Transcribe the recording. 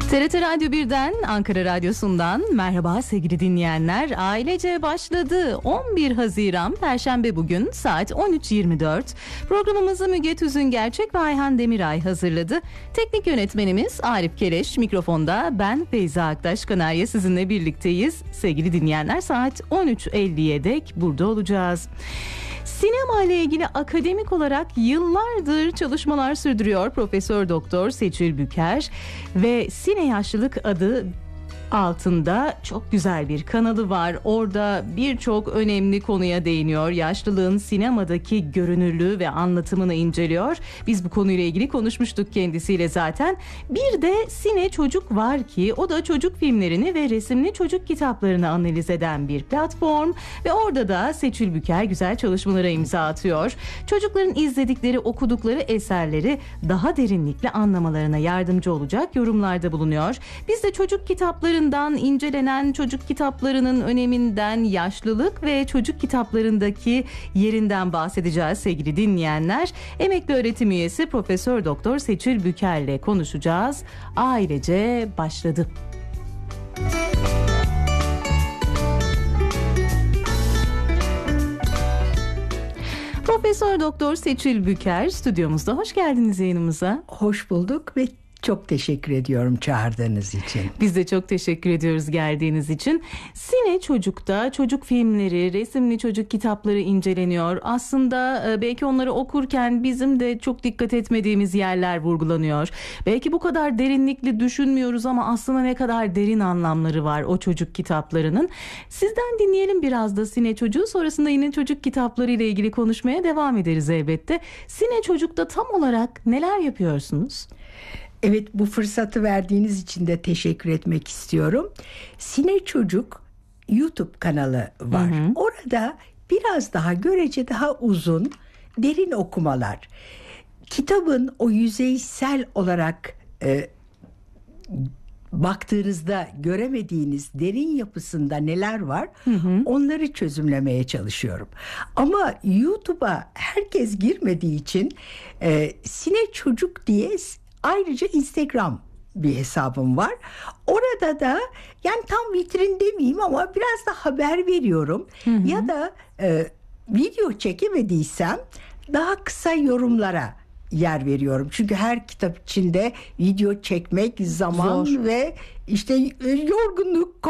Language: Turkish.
TRT Radyo 1'den, Ankara Radyosu'ndan merhaba sevgili dinleyenler. Ailece başladı. 11 Haziran Perşembe bugün saat 13.24. Programımızı Müge Tüzün Gerçek ve Ayhan Demiray hazırladı. Teknik yönetmenimiz Arif Keleş, mikrofonda ben Feyza Aktaş Kanarya sizinle birlikteyiz. Sevgili dinleyenler, saat 13.50'ye dek burada olacağız. Sinema ile ilgili akademik olarak yıllardır çalışmalar sürdürüyor Profesör Doktor Seçil Büker ve Sine Yaşlılık adı altında çok güzel bir kanalı var. Orada birçok önemli konuya değiniyor. Yaşlılığın sinemadaki görünürlüğü ve anlatımını inceliyor. Biz bu konuyla ilgili konuşmuştuk kendisiyle zaten. Bir de Sine Çocuk var ki o da çocuk filmlerini ve resimli çocuk kitaplarını analiz eden bir platform ve orada da Seçil Büker güzel çalışmalara imza atıyor. Çocukların izledikleri, okudukları eserleri daha derinlikle anlamalarına yardımcı olacak yorumlarda bulunuyor. Biz de çocuk kitapları incelenen çocuk kitaplarının öneminden, yaşlılık ve çocuk kitaplarındaki yerinden bahsedeceğiz sevgili dinleyenler. Emekli öğretim üyesi Profesör Doktor Seçil Büker'le konuşacağız. Ailece başladı. Profesör Doktor Seçil Büker stüdyomuzda. Hoş geldiniz yayınımıza. Hoş bulduk ve çok teşekkür ediyorum çağırdığınız için. Biz de çok teşekkür ediyoruz geldiğiniz için. Sine Çocuk'ta çocuk filmleri, resimli çocuk kitapları inceleniyor. Aslında belki onları okurken bizim de çok dikkat etmediğimiz yerler vurgulanıyor. Belki bu kadar derinlikli düşünmüyoruz ama aslında ne kadar derin anlamları var o çocuk kitaplarının. Sizden dinleyelim biraz da Sine Çocuğu. Sonrasında yine çocuk kitapları ile ilgili konuşmaya devam ederiz elbette. Sine Çocuk'ta tam olarak neler yapıyorsunuz? Evet, bu fırsatı verdiğiniz için de teşekkür etmek istiyorum. Sine Çocuk YouTube kanalı var. Hı hı. Orada biraz daha görece daha uzun, derin okumalar. Kitabın o yüzeysel olarak baktığınızda göremediğiniz derin yapısında neler var, onları çözümlemeye çalışıyorum. Ama YouTube'a herkes girmediği için Sine Çocuk diye ayrıca Instagram bir hesabım var. Orada da yani tam vitrin demeyeyim ama biraz da haber veriyorum. Ya da video çekemediysem daha kısa yorumlara yer veriyorum. Çünkü her kitap içinde video çekmek zaman zor ve işte yorgunluk,